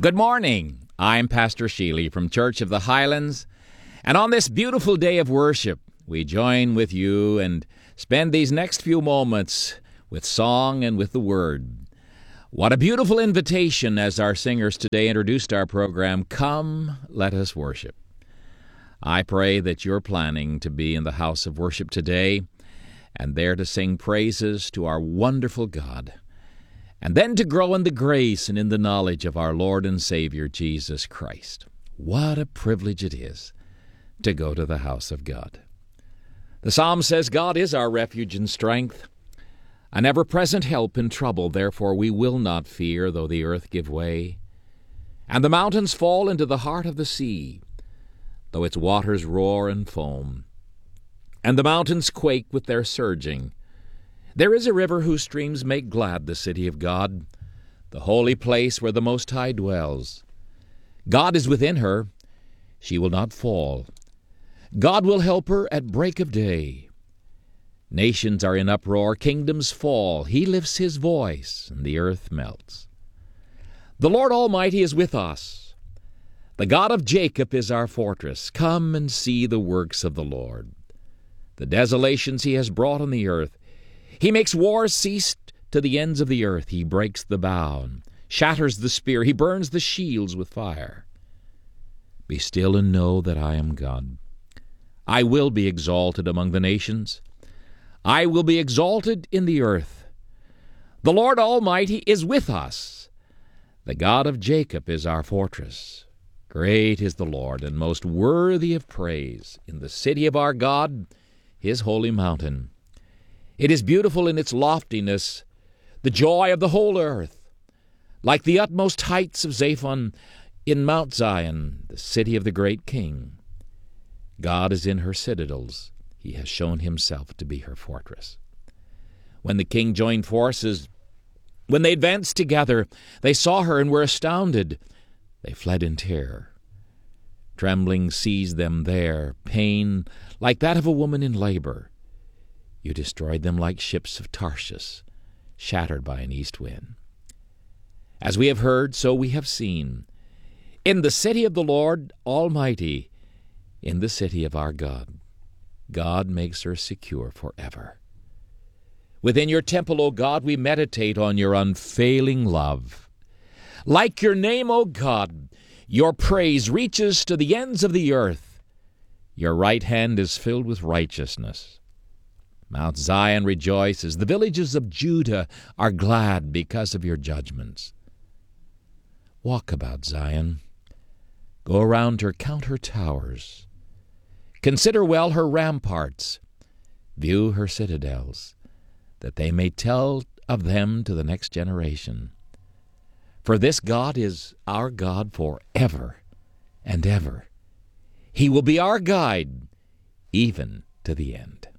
Good morning. I'm Pastor Sheely from Church of the Highlands, and on this beautiful day of worship, we join with you and spend these next few moments with song and with the Word. What a beautiful invitation as our singers today introduced our program, Come, Let Us Worship. I pray that you're planning to be in the house of worship today and there to sing praises to our wonderful God, and then to grow in the grace and in the knowledge of our Lord and Savior, Jesus Christ. What a privilege it is to go to the house of God. The psalm says, God is our refuge and strength, an ever-present help in trouble. Therefore we will not fear, though the earth give way, and the mountains fall into the heart of the sea, though its waters roar and foam, and the mountains quake with their surging. There is a river whose streams make glad the city of God, the holy place where the Most High dwells. God is within her. She will not fall. God will help her at break of day. Nations are in uproar, kingdoms fall. He lifts his voice, and the earth melts. The Lord Almighty is with us. The God of Jacob is our fortress. Come and see the works of the Lord, the desolations he has brought on the earth. He makes war cease to the ends of the earth. He breaks the bow, shatters the spear. He burns the shields with fire. Be still and know that I am God. I will be exalted among the nations. I will be exalted in the earth. The Lord Almighty is with us. The God of Jacob is our fortress. Great is the Lord, and most worthy of praise in the city of our God, his holy mountain. It is beautiful in its loftiness, the joy of the whole earth. Like the utmost heights of Zaphon in Mount Zion, the city of the great King. God is in her citadels. He has shown himself to be her fortress. When the king joined forces, when they advanced together, they saw her and were astounded. They fled in terror. Trembling seized them there, pain like that of a woman in labor. You destroyed them like ships of Tarshish, shattered by an east wind. As we have heard, so we have seen. In the city of the Lord Almighty, in the city of our God, God makes her secure forever. Within your temple, O God, we meditate on your unfailing love. Like your name, O God, your praise reaches to the ends of the earth. Your right hand is filled with righteousness. Mount Zion rejoices. The villages of Judah are glad because of your judgments. Walk about Zion. Go around her, count her towers. Consider well her ramparts. View her citadels, that they may tell of them to the next generation. For this God is our God forever and ever. He will be our guide, even to the end.